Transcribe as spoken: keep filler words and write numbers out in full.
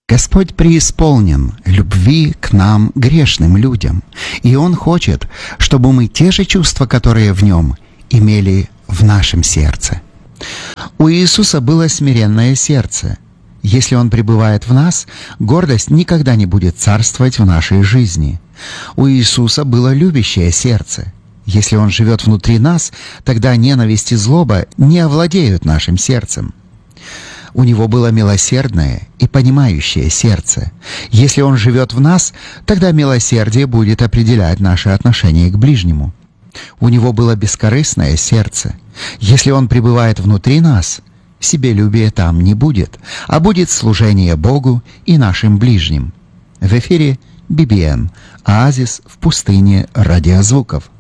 Господь преисполнен любви к нам, грешным людям, и Он хочет, чтобы мы те же чувства, которые в Нем, имели в нашем сердце. У Иисуса было смиренное сердце. Если Он пребывает в нас, гордость никогда не будет царствовать в нашей жизни. У Иисуса было любящее сердце. Если Он живет внутри нас, тогда ненависть и злоба не овладеют нашим сердцем. У Него было милосердное и понимающее сердце. Если Он живет в нас, тогда милосердие будет определять наше отношение к ближнему. У Него было бескорыстное сердце. Если Он пребывает внутри нас, себелюбия там не будет, а будет служение Богу и нашим ближним. В эфире би би эн, оазис в пустыне радиозвуков.